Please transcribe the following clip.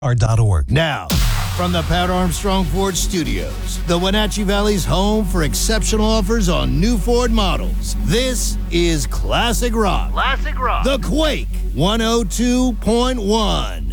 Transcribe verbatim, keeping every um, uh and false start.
dot org. Now, from the Pat Armstrong Ford Studios, the Wenatchee Valley's home for exceptional offers on new Ford models, this is Classic Rock. Classic Rock. The Quake one oh two point one.